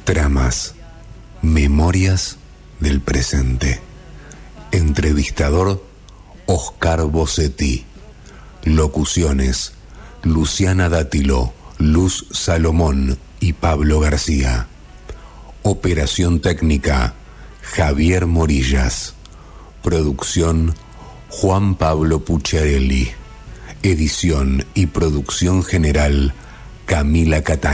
Tramas, memorias del presente. Entrevistador, Oscar Bossetti. Locuciones, Luciana Dátilo, Luz Salomón y Pablo García. Operación técnica, Javier Morillas. Producción, Juan Pablo Pucciarelli. Edición y producción general, Camila Catania.